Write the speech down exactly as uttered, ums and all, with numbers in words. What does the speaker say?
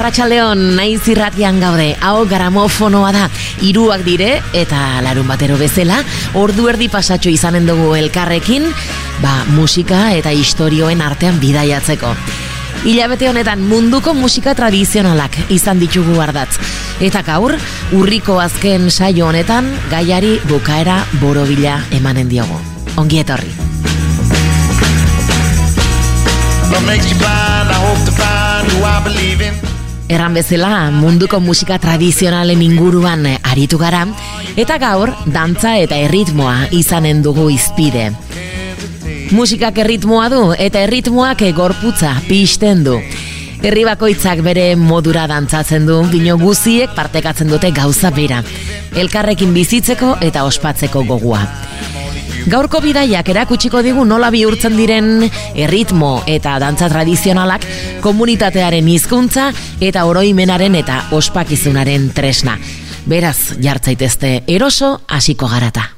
Arratsaldeon, naiz irratian gaude. Hau gramofonoa da, hiruak dire eta larun batero bezala, ordu erdi pasatxo izanen dugu elkarrekin, ba, musika eta istorioen artean bidaiatzeko. Hilabete honetan munduko musika tradizionalak izan ditugu ardatz. Eta gaur, urriko azken saio honetan, gaiari bukaera borobila emanen diogu. Ongi etorri. Erran bezala, munduko musika tradizionalen inguruan aritu gara, eta gaur, dantza eta erritmoa izanen dugu izpide. Musikak erritmoa du, eta erritmoak gorputza pizten du. Herri bakoitzak bere modura dantzatzen du, bino guziek partekatzen dute gauza bera. Elkarrekin bizitzeko eta ospatzeko gogua. Gaurko bidaiak erakutsiko digu nola bihurtzen diren erritmo eta dantza tradizionalak komunitatearen hizkuntza eta oroimenaren eta ospakizunaren tresna. Beraz, jartzaitezte eroso hasiko garata.